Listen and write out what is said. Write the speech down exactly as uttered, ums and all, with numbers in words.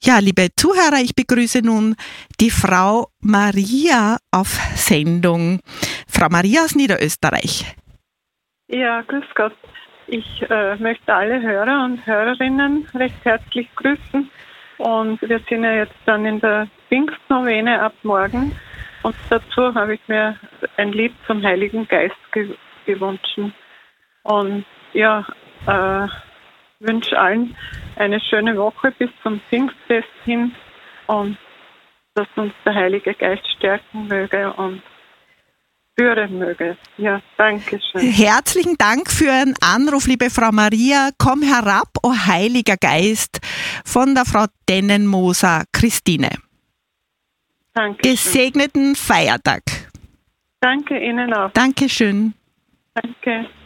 Ja, liebe Zuhörer, ich begrüße nun die Frau Maria auf Sendung. Frau Maria aus Niederösterreich. Ja, grüß Gott. Ich äh, möchte alle Hörer und Hörerinnen recht herzlich grüßen. Und wir sind ja jetzt dann in der Pfingstnovene ab morgen. Und dazu habe ich mir ein Lied zum Heiligen Geist ge- gewünscht. Und ja, äh, wünsche allen eine schöne Woche bis zum Pfingstfest hin und dass uns der Heilige Geist stärken möge und führen möge. Ja, danke schön. Herzlichen Dank für Ihren Anruf, liebe Frau Maria. Komm herab, o Heiliger Geist, von der Frau Dennenmoser Christine. Danke. Gesegneten Feiertag. Danke Ihnen auch. Dankeschön. Danke.